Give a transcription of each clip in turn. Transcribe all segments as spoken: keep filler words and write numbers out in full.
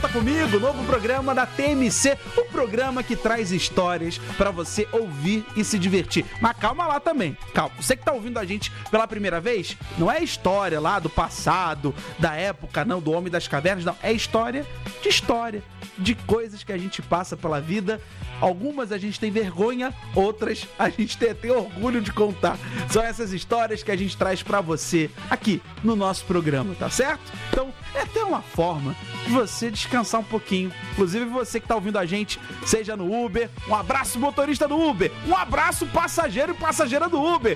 Conta Comigo, novo programa da T M C, o programa que traz histórias pra você ouvir e se divertir. Mas calma lá também, calma. Você que tá ouvindo a gente pela primeira vez, não é história lá do passado, da época, não, do Homem das Cavernas, não. É história de história, de coisas que a gente passa pela vida. Algumas a gente tem vergonha, outras a gente tem até orgulho de contar. São essas histórias que a gente traz pra você aqui no nosso programa, tá certo? Então, é até uma forma de você descansar um pouquinho. Inclusive você que tá ouvindo a gente, seja no Uber, um abraço motorista do Uber, um abraço passageiro e passageira do Uber.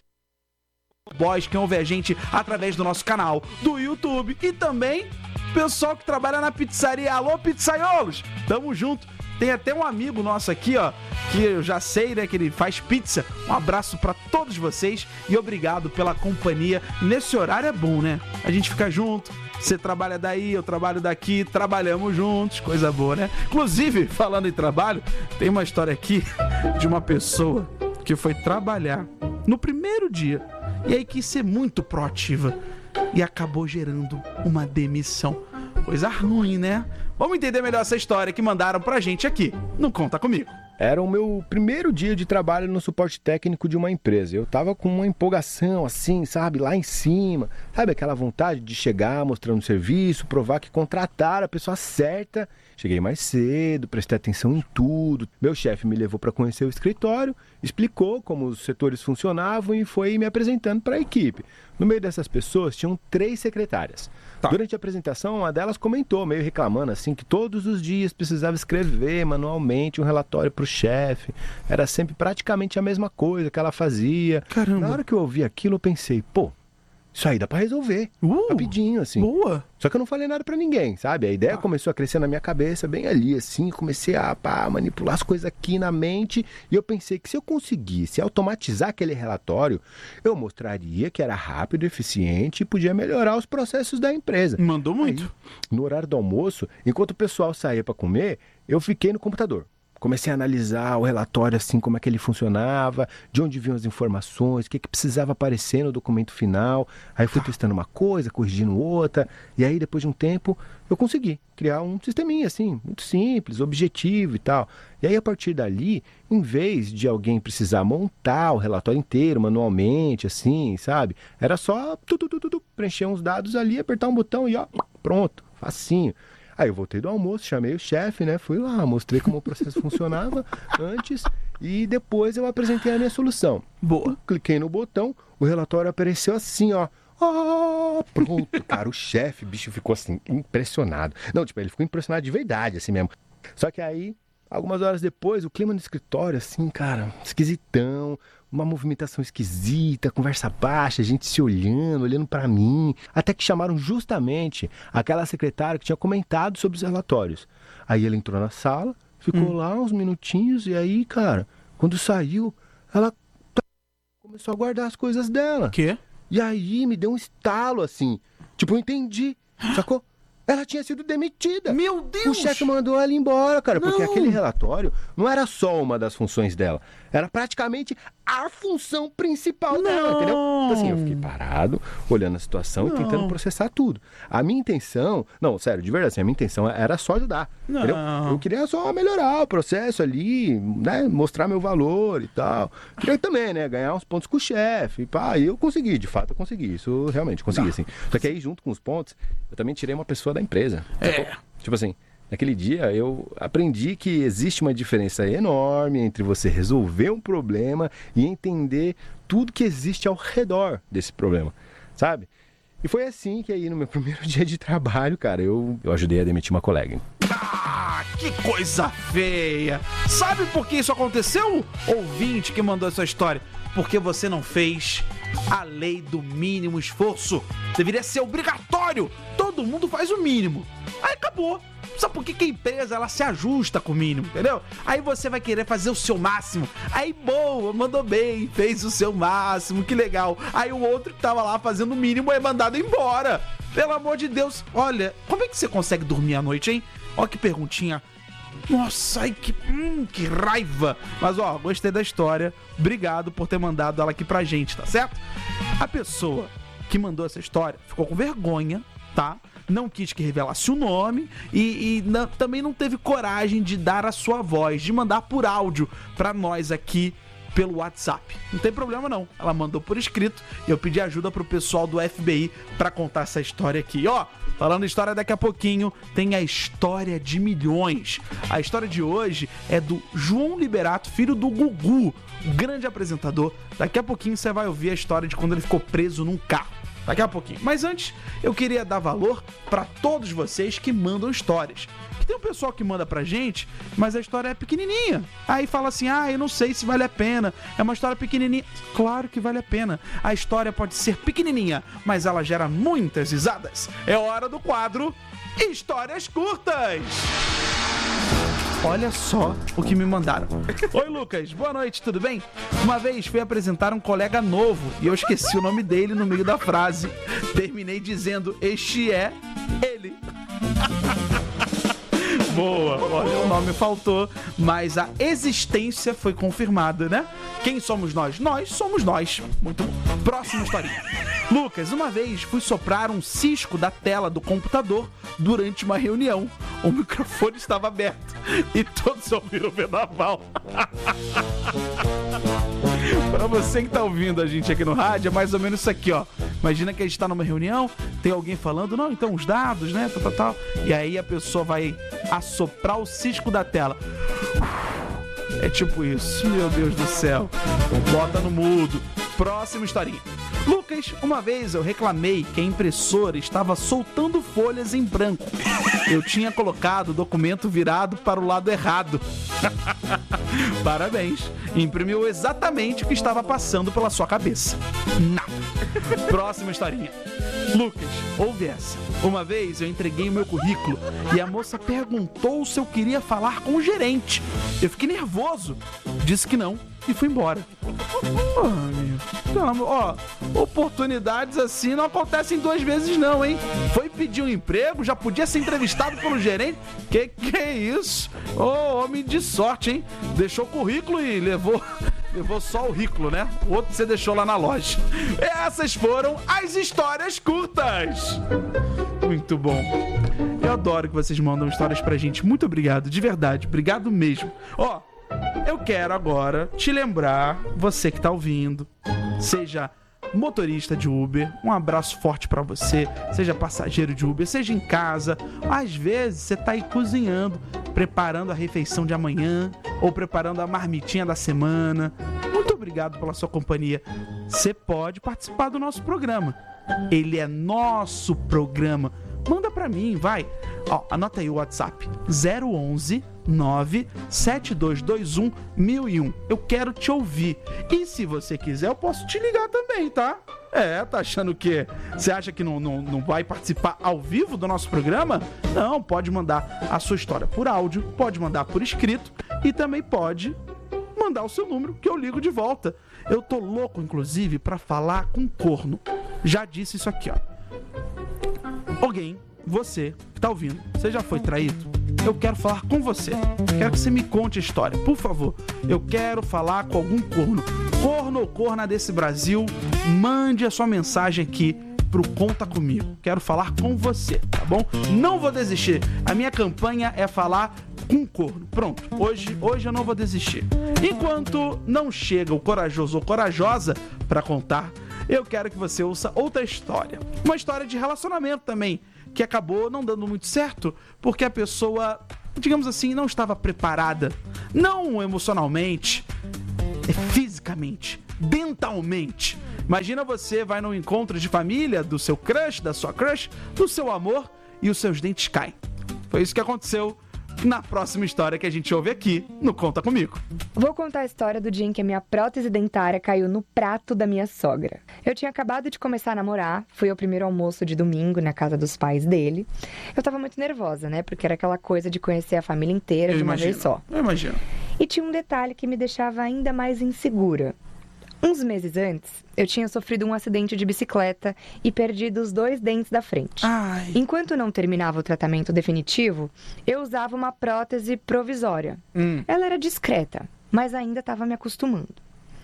Boys que ouve a gente através do nosso canal do YouTube e também pessoal que trabalha na pizzaria. Alô, pizzaiolos! Tamo junto! Tem até um amigo nosso aqui, ó, que eu já sei, né, que ele faz pizza. Um abraço pra todos vocês e obrigado pela companhia. Nesse horário é bom, né? A gente fica junto, você trabalha daí, eu trabalho daqui, trabalhamos juntos, coisa boa, né? Inclusive, falando em trabalho, tem uma história aqui de uma pessoa que foi trabalhar no primeiro dia e aí quis ser muito proativa e acabou gerando uma demissão. Coisa ruim, né? Vamos entender melhor essa história que mandaram pra gente aqui no Conta Comigo. Era o meu primeiro dia de trabalho no suporte técnico de uma empresa. Eu tava com uma empolgação assim, sabe, lá em cima. Sabe aquela vontade de chegar mostrando serviço, provar que contrataram a pessoa certa. Cheguei mais cedo, prestei atenção em tudo. Meu chefe me levou para conhecer o escritório, explicou como os setores funcionavam e foi me apresentando para a equipe. No meio dessas pessoas tinham três secretárias. Tá. Durante a apresentação, uma delas comentou, meio reclamando assim, que todos os dias precisava escrever manualmente um relatório para o chefe. Era sempre praticamente a mesma coisa que ela fazia. Caramba. Na hora que eu ouvi aquilo, eu pensei, pô, isso aí dá pra resolver, uh, rapidinho, assim. Boa! Só que eu não falei nada pra ninguém, sabe? A ideia ah. começou a crescer na minha cabeça, bem ali, assim. Comecei a pá, manipular as coisas aqui na mente. E eu pensei que se eu conseguisse automatizar aquele relatório, eu mostraria que era rápido, eficiente e podia melhorar os processos da empresa. Mandou muito. Aí, no horário do almoço, enquanto o pessoal saía pra comer, eu fiquei no computador. Comecei a analisar o relatório, assim, como é que ele funcionava, de onde vinham as informações, o que, que precisava aparecer no documento final. Aí fui testando uma coisa, corrigindo outra, e aí depois de um tempo eu consegui criar um sisteminha, assim, muito simples, objetivo e tal. E aí a partir dali, em vez de alguém precisar montar o relatório inteiro manualmente, assim, sabe? Era só tu, tu, tu, tu, tu, preencher uns dados ali, apertar um botão e ó, pronto, facinho. Aí eu voltei do almoço, chamei o chefe, né? Fui lá, mostrei como o processo funcionava antes e depois eu apresentei a minha solução. Boa. Cliquei no botão, o relatório apareceu assim, ó. Ah, pronto, cara, o chefe, bicho, ficou assim, impressionado. Não, tipo, ele ficou impressionado de verdade, assim mesmo. Só que aí, algumas horas depois, o clima no escritório, assim, cara, esquisitão. Uma movimentação esquisita, conversa baixa, gente se olhando, olhando pra mim. Até que chamaram justamente aquela secretária que tinha comentado sobre os relatórios. Aí ele entrou na sala, ficou hum. lá uns minutinhos e aí, cara, quando saiu, ela começou a guardar as coisas dela. Quê? E aí me deu um estalo assim. Tipo, eu entendi, sacou? Ela tinha sido demitida. Meu Deus! O chefe mandou ela embora, cara, não. porque aquele relatório não era só uma das funções dela. Era praticamente a função principal não. dela, entendeu? Então, assim, eu fiquei parado, olhando a situação não. e tentando processar tudo. A minha intenção... Não, sério, de verdade, assim, a minha intenção era só ajudar, não. entendeu? Eu queria só melhorar o processo ali, né? Mostrar meu valor e tal. Queria também, né? Ganhar uns pontos com o chefe. E pá, e eu consegui, de fato, eu consegui. Isso realmente consegui, assim. Só que aí, junto com os pontos, eu também tirei uma pessoa da empresa. É. Tipo assim, naquele dia eu aprendi que existe uma diferença enorme entre você resolver um problema e entender tudo que existe ao redor desse problema, sabe? E foi assim que aí no meu primeiro dia de trabalho, cara, eu, eu ajudei a demitir uma colega. Ah, que coisa feia! Sabe por que isso aconteceu? Ouvinte que mandou essa história. Porque você não fez a lei do mínimo esforço. Deveria ser obrigatório. Todo mundo faz o mínimo. Aí acabou. Sabe por que, que a empresa ela se ajusta com o mínimo, entendeu? Aí você vai querer fazer o seu máximo. Aí, boa, mandou bem, fez o seu máximo, que legal. Aí o outro que tava lá fazendo o mínimo é mandado embora. Pelo amor de Deus. Olha, como é que você consegue dormir à noite, hein? Ó que perguntinha. Nossa, ai, que, hum, que raiva. Mas, ó, gostei da história. Obrigado por ter mandado ela aqui pra gente, tá certo? A pessoa que mandou essa história ficou com vergonha, tá? não quis que revelasse o nome e, e não, também não teve coragem de dar a sua voz, de mandar por áudio pra nós aqui pelo WhatsApp. Não tem problema não, ela mandou por escrito e eu pedi ajuda pro pessoal do F B I pra contar essa história aqui. Ó, falando história, daqui a pouquinho tem a história de milhões. A história de hoje é do João Liberato, filho do Gugu, grande apresentador. Daqui a pouquinho você vai ouvir a história de quando ele ficou preso num carro. Daqui a pouquinho. Mas antes, eu queria dar valor pra todos vocês que mandam histórias. Que tem um pessoal que manda pra gente, mas a história é pequenininha. Aí fala assim, ah, eu não sei se vale a pena. É uma história pequenininha. Claro que vale a pena. A história pode ser pequenininha, mas ela gera muitas risadas. É hora do quadro Histórias Curtas. Olha só o que me mandaram. Oi, Lucas. Boa noite, tudo bem? Uma vez fui apresentar um colega novo e eu esqueci o nome dele no meio da frase. Terminei dizendo, este é ele. Boa, olha, o nome faltou, mas a existência foi confirmada, né? Quem somos nós? Nós somos nós. Muito bom. Próxima historinha. Lucas, uma vez fui soprar um cisco da tela do computador durante uma reunião. O microfone estava aberto e todos ouviram o vendaval. Pra você que tá ouvindo a gente aqui no rádio, é mais ou menos isso aqui, ó. Imagina que a gente tá numa reunião, tem alguém falando, não, então os dados, né, tal, tal, tal. E aí a pessoa vai assoprar o cisco da tela. É tipo isso. Meu Deus do céu. Bota no mudo. Próxima historinha. Lucas, uma vez eu reclamei que a impressora estava soltando folhas em branco. Eu tinha colocado o documento virado para o lado errado. Parabéns. Imprimiu exatamente o que estava passando pela sua cabeça. Nada. Próxima historinha. Lucas, ouve essa. Uma vez eu entreguei o meu currículo e a moça perguntou se eu queria falar com o gerente. Eu fiquei nervoso. Disse que não e fui embora. Oh, meu. Ó, oportunidades assim não acontecem duas vezes não, hein? Foi pedir um emprego, já podia ser entrevistado pelo gerente. Que que é isso? Ô, oh, homem de sorte, hein? Deixou o currículo e levou... Levou só o rículo, né? O outro você deixou lá na loja. Essas foram as histórias curtas. Muito bom. Eu adoro que vocês mandam histórias pra gente. Muito obrigado, de verdade. Obrigado mesmo. Ó, eu quero agora te lembrar, você que tá ouvindo, seja motorista de Uber, um abraço forte pra você, seja passageiro de Uber, seja em casa, às vezes você tá aí cozinhando, preparando a refeição de amanhã ou preparando a marmitinha da semana. Muito obrigado pela sua companhia. Você pode participar do nosso programa. Ele é nosso programa. Manda pra mim, vai. Ó, anota aí o WhatsApp. zero onze nove sete dois dois um mil e um. Eu quero te ouvir. E se você quiser, eu posso te ligar também, tá? É, tá achando que você acha que não, não, não vai participar ao vivo do nosso programa? Não, pode mandar a sua história por áudio, pode mandar por escrito e também pode mandar o seu número que eu ligo de volta. Eu tô louco, inclusive, pra falar com corno. Já disse isso aqui, ó. Alguém, você que tá ouvindo, você já foi traído? Eu quero falar com você. Quero que você me conte a história, por favor. Eu quero falar com algum corno. Corno ou corna desse Brasil, mande a sua mensagem aqui pro Conta Comigo. Quero falar com você, tá bom? Não vou desistir. A minha campanha é falar com corno. Pronto. Hoje, hoje eu não vou desistir. Enquanto não chega o corajoso ou corajosa pra contar, eu quero que você ouça outra história. Uma história de relacionamento também, que acabou não dando muito certo, porque a pessoa, digamos assim, não estava preparada. Não emocionalmente, fisicamente, dentalmente. Imagina você vai num encontro de família do seu crush, da sua crush, do seu amor, e os seus dentes caem. Foi isso que aconteceu na próxima história que a gente ouve aqui no Conta Comigo. Vou contar a história do dia em que a minha prótese dentária caiu no prato da minha sogra. Eu tinha acabado de começar a namorar, fui ao primeiro almoço de domingo na casa dos pais dele. Eu tava muito nervosa, né? Porque era aquela coisa de conhecer a família inteira Eu de uma imagino, vez só. Eu imagino. E tinha um detalhe que me deixava ainda mais insegura. Uns meses antes, eu tinha sofrido um acidente de bicicleta e perdido os dois dentes da frente. Ai. Enquanto não terminava o tratamento definitivo, eu usava uma prótese provisória. Hum. Ela era discreta, mas ainda estava me acostumando.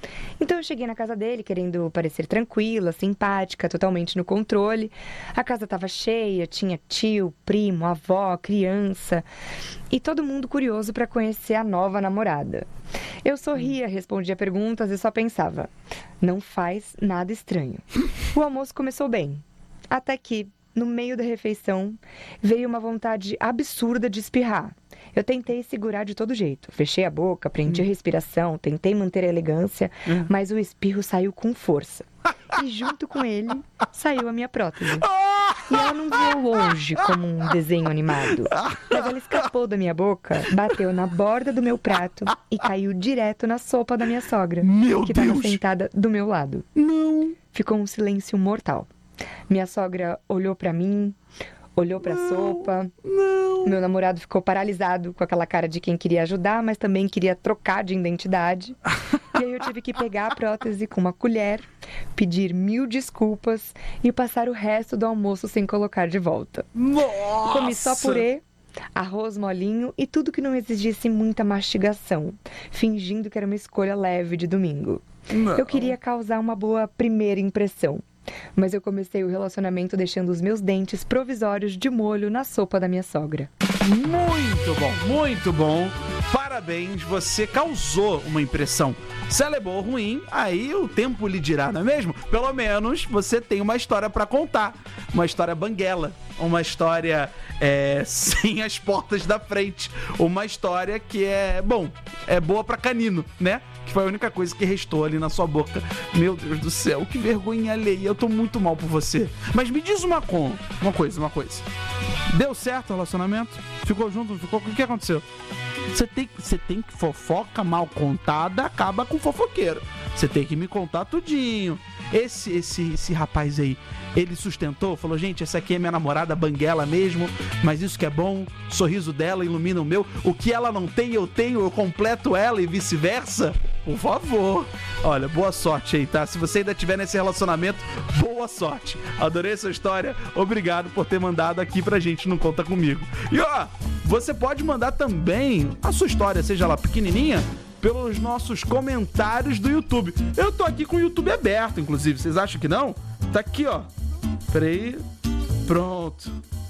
Então eu cheguei na casa dele querendo parecer tranquila, simpática, totalmente no controle. A casa estava cheia, tinha tio, primo, avó, criança e todo mundo curioso para conhecer a nova namorada. Eu sorria, respondia perguntas e só pensava, não faz nada estranho. O almoço começou bem, até que, no meio da refeição, veio uma vontade absurda de espirrar. Eu tentei segurar de todo jeito. Fechei a boca, prendi a respiração, tentei manter a elegância, mas o espirro saiu com força. E junto com ele, saiu a minha prótese. E ela não voou longe como um desenho animado, mas ela escapou da minha boca, bateu na borda do meu prato e caiu direto na sopa da minha sogra, Meu que estava Deus! sentada do meu lado. Não! Ficou um silêncio mortal. Minha sogra olhou pra mim, olhou pra Não, sopa. Não! Meu namorado ficou paralisado, com aquela cara de quem queria ajudar, mas também queria trocar de identidade. E aí eu tive que pegar a prótese com uma colher, pedir mil desculpas e passar o resto do almoço sem colocar de volta. Nossa! Comi só purê, arroz molinho e tudo que não exigisse muita mastigação, fingindo que era uma escolha leve de domingo. Não. Eu queria causar uma boa primeira impressão, mas eu comecei o relacionamento deixando os meus dentes provisórios de molho na sopa da minha sogra. Muito bom, muito bom. Parabéns, você causou uma impressão. Se ela é boa ou ruim, aí o tempo lhe dirá, não é mesmo? Pelo menos você tem uma história pra contar. Uma história banguela. Uma história é, sem as portas da frente. Uma história que é, bom, é boa pra canino, né? Que foi a única coisa que restou ali na sua boca. Meu Deus do céu, que vergonha alheia. Eu tô muito mal por você. Mas me diz uma, com... uma coisa, uma coisa. Deu certo o relacionamento? Ficou junto? Ficou? O que aconteceu? Você tem, você tem que fofoca mal contada acaba com fofoqueiro. Você tem que me contar tudinho. Esse, esse, esse rapaz aí, ele sustentou, falou, gente, essa aqui é minha namorada banguela mesmo, mas isso que é bom, o sorriso dela ilumina o meu, o que ela não tem, eu tenho, eu completo ela e vice-versa. Por favor. Olha, boa sorte aí, tá? Se você ainda estiver nesse relacionamento, boa sorte. Adorei essa história. Obrigado por ter mandado aqui pra gente no Conta Comigo. E ó, você pode mandar também a sua história, seja lá pequenininha, pelos nossos comentários do YouTube. Eu tô aqui com o YouTube aberto, inclusive. Vocês acham que não? Tá aqui, ó. Peraí. Pronto.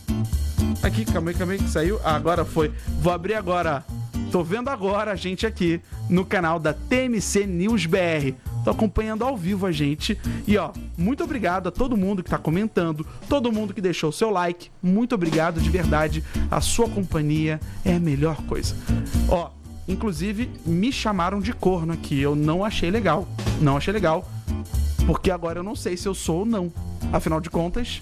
Aqui, calma aí, calma aí, que saiu. Ah, agora foi. Vou abrir agora. Tô vendo agora a gente aqui no canal da T M C News B R. Tô acompanhando ao vivo a gente. E ó, muito obrigado a todo mundo que tá comentando, todo mundo que deixou o seu like. Muito obrigado de verdade. A sua companhia é a melhor coisa. Ó, inclusive me chamaram de corno aqui. Eu não achei legal. Não achei legal. Porque agora eu não sei se eu sou ou não. Afinal de contas,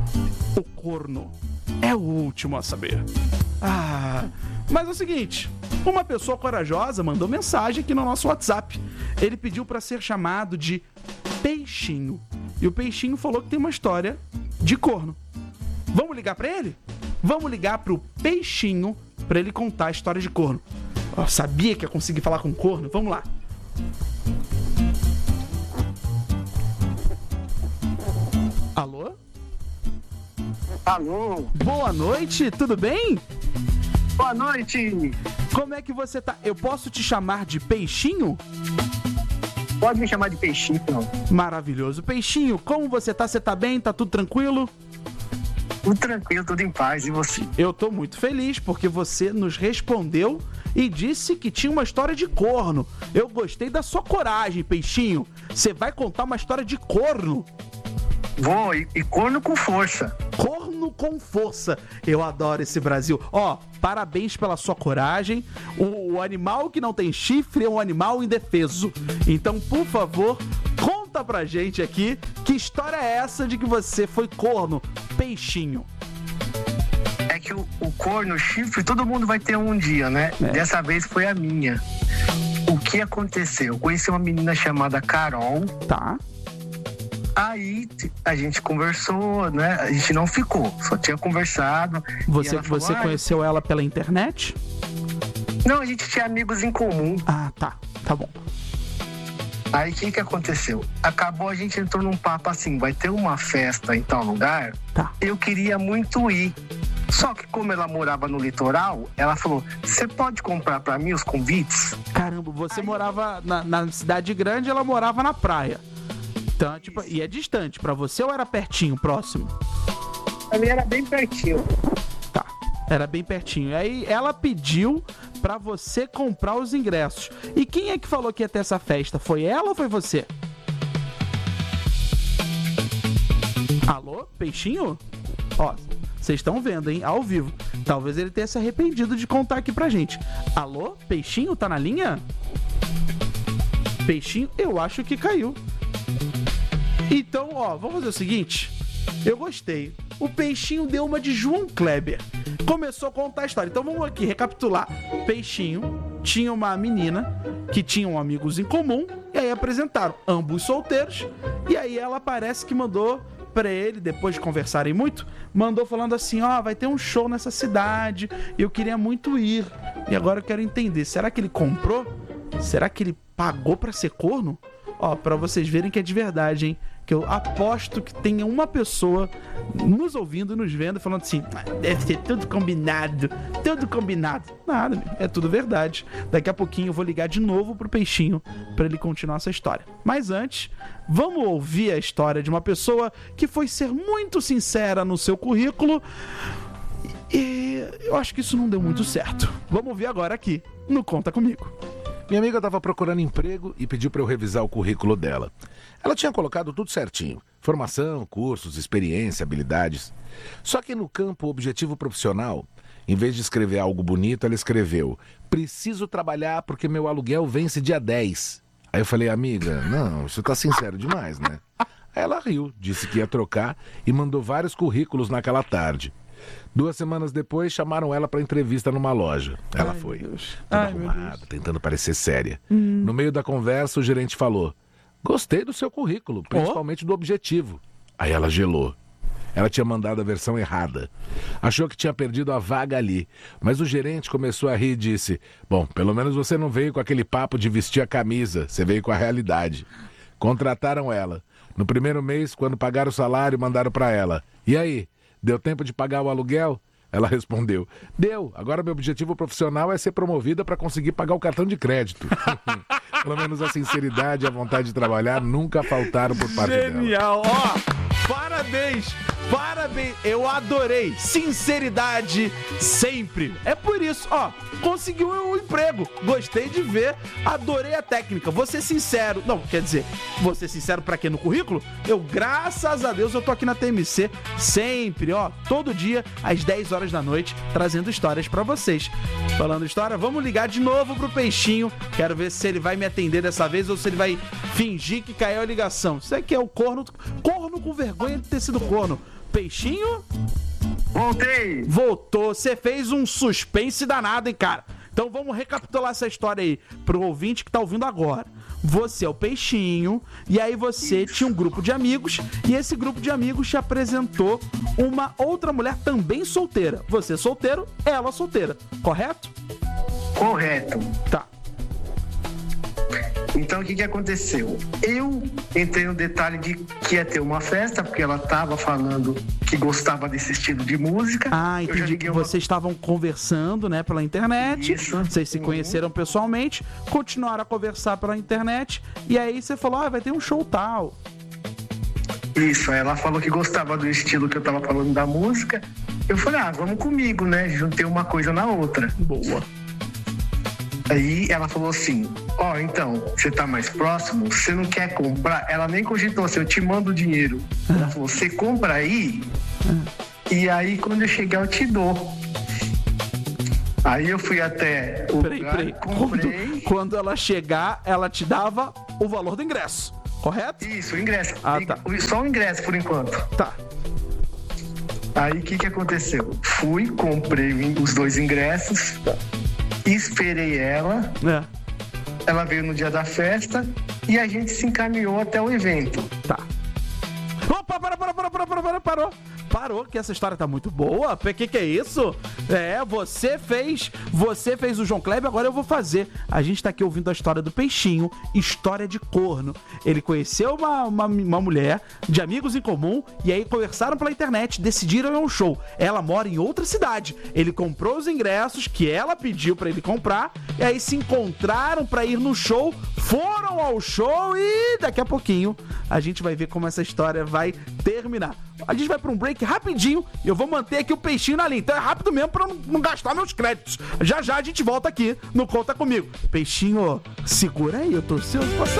o corno é o último a saber. Ah, mas é o seguinte, uma pessoa corajosa mandou mensagem aqui no nosso WhatsApp. Ele pediu para ser chamado de Peixinho. E o Peixinho falou que tem uma história de corno. Vamos ligar para ele? Vamos ligar pro Peixinho para ele contar a história de corno. Eu sabia que ia conseguir falar com corno. Vamos lá. Alô? Alô? Boa noite, tudo bem? Boa noite! Como é que você tá? Eu posso te chamar de Peixinho? Pode me chamar de Peixinho, não. Maravilhoso. Peixinho, como você tá? Você tá bem? Tá tudo tranquilo? Tudo tranquilo, tudo em paz. E você? Eu tô muito feliz porque você nos respondeu e disse que tinha uma história de corno. Eu gostei da sua coragem, Peixinho. Você vai contar uma história de corno? Vou, e, e corno com força. Corno com força. Eu adoro esse Brasil. Ó, parabéns pela sua coragem. O, o animal que não tem chifre é um animal indefeso. Então, por favor, conta pra gente aqui que história é essa de que você foi corno, Peixinho. É que o, o corno, o chifre, todo mundo vai ter um dia, né? É. Dessa vez foi a minha. O que aconteceu? Eu conheci uma menina chamada Carol. Tá. Aí a gente conversou, né? A gente não ficou, só tinha conversado. Você, ela falou, você ah, conheceu ela pela internet? Não, a gente tinha amigos em comum. Ah, tá. Tá bom. Aí o que que aconteceu? Acabou, a gente entrou num papo assim, vai ter uma festa em tal lugar. Tá. Eu queria muito ir. Só que como ela morava no litoral, ela falou, você pode comprar pra mim os convites? Caramba, você Aí... morava na, na cidade grande, ela morava na praia. Então, tipo, e é distante pra você ou era pertinho, próximo? Pra mim era bem pertinho. Tá, era bem pertinho. E aí ela pediu pra você comprar os ingressos. E quem é que falou que ia ter essa festa? Foi ela ou foi você? Alô, Peixinho? Ó, vocês estão vendo, hein? Ao vivo. Talvez ele tenha se arrependido de contar aqui pra gente. Alô, Peixinho? Tá na linha? Peixinho, eu acho que caiu. Então, ó, vamos fazer o seguinte. Eu gostei. O Peixinho deu uma de João Kleber. Começou a contar a história. Então vamos aqui recapitular. Peixinho tinha uma menina que tinham amigos em comum. E aí apresentaram ambos solteiros. E aí ela parece que mandou pra ele, depois de conversarem muito, mandou falando assim, ó, oh, vai ter um show nessa cidade, eu queria muito ir. E agora eu quero entender, será que ele comprou? Será que ele pagou pra ser corno? Ó, pra vocês verem que é de verdade, hein? Que eu aposto que tenha uma pessoa nos ouvindo, nos vendo, falando assim, ah, deve ser tudo combinado, tudo combinado. Nada, meu, é tudo verdade. Daqui a pouquinho eu vou ligar de novo pro Peixinho pra ele continuar essa história. Mas antes, vamos ouvir a história de uma pessoa que foi ser muito sincera no seu currículo e eu acho que isso não deu muito certo. Vamos ouvir agora aqui no Conta Comigo. Minha amiga estava procurando emprego e pediu para eu revisar o currículo dela. Ela tinha colocado tudo certinho. Formação, cursos, experiência, habilidades. Só que no campo objetivo profissional, em vez de escrever algo bonito, ela escreveu: preciso trabalhar porque meu aluguel vence dia dez. Aí eu falei, amiga, não, isso tá sincero demais, né? Aí ela riu, disse que ia trocar e mandou vários currículos naquela tarde. Duas semanas depois, chamaram ela para entrevista numa loja. Ela Ai, foi, toda Ai, arrumada, tentando parecer séria. Hum. No meio da conversa, o gerente falou: gostei do seu currículo, principalmente oh? do objetivo. Aí ela gelou. Ela tinha mandado a versão errada. Achou que tinha perdido a vaga ali. Mas o gerente começou a rir e disse: bom, pelo menos você não veio com aquele papo de vestir a camisa, você veio com a realidade. Contrataram ela. No primeiro mês, quando pagaram o salário, mandaram para ela: e aí? Deu tempo de pagar o aluguel? Ela respondeu: deu, agora meu objetivo profissional é ser promovida para conseguir pagar o cartão de crédito. Pelo menos a sinceridade e a vontade de trabalhar nunca faltaram por parte dela. Genial, ó, parabéns, parabéns, eu adorei, sinceridade sempre. É por isso, ó, conseguiu um emprego, gostei de ver, adorei a técnica, vou ser sincero, não, quer dizer, vou ser sincero pra quê no currículo? Eu, graças a Deus, eu tô aqui na T M C sempre, ó, todo dia, às dez horas da noite, trazendo histórias pra vocês. Falando história, vamos ligar de novo pro Peixinho, quero ver se ele vai me atender dessa vez ou se ele vai fingir que caiu a ligação. Isso aqui é o corno, corno com vergonha de ter sido corno. Peixinho? Voltei! Voltou, você fez um suspense danado, hein, cara? Então vamos recapitular essa história aí pro ouvinte que tá ouvindo agora. Você é o Peixinho, e aí você tinha um grupo de amigos, e esse grupo de amigos te apresentou uma outra mulher também solteira. Você solteiro, ela solteira, correto? Correto. Tá. Então, o que que aconteceu? Eu entrei no detalhe de que ia ter uma festa, porque ela estava falando que gostava desse estilo de música. Ah, entendi. Que uma... Vocês estavam conversando, né, pela internet. Isso. Vocês se conheceram pessoalmente, continuaram a conversar pela internet, e aí você falou, ah, vai ter um show tal. Isso, aí ela falou que gostava do estilo que eu tava falando da música. Eu falei, ah, vamos comigo, né? Juntei uma coisa na outra. Boa. Aí ela falou assim, ó, oh, então, você tá mais próximo, você não quer comprar? Ela nem cogitou assim, eu te mando o dinheiro. Ela falou, você compra aí, e aí quando eu chegar eu te dou. Aí eu fui até o peraí, lugar, peraí. comprei... Quando, quando ela chegar, ela te dava o valor do ingresso, correto? Isso, o ingresso. Ah, tá. Só o ingresso por enquanto. Tá. Aí o que que aconteceu? Fui, comprei os dois ingressos... Tá. Esperei ela, é. Ela veio no dia da festa e a gente se encaminhou até o evento. Tá. Opa, para, para, para, para, para, para, parou. parou, que essa história tá muito boa. O que que é isso? É, você fez, você fez o João Kleber, agora eu vou fazer. A gente tá aqui ouvindo a história do Peixinho, história de corno. Ele conheceu uma, uma, uma mulher de amigos em comum e aí conversaram pela internet, decidiram ir a um show. Ela mora em outra cidade. Ele comprou os ingressos que ela pediu pra ele comprar e aí se encontraram pra ir no show, foram ao show e daqui a pouquinho a gente vai ver como essa história vai terminar. A gente vai pra um break rapidinho e eu vou manter aqui o Peixinho na linha. Então é rápido mesmo pra não, não gastar meus créditos. Já já a gente volta aqui no Conta Comigo. Peixinho, segura aí, eu tô ansioso pra saber.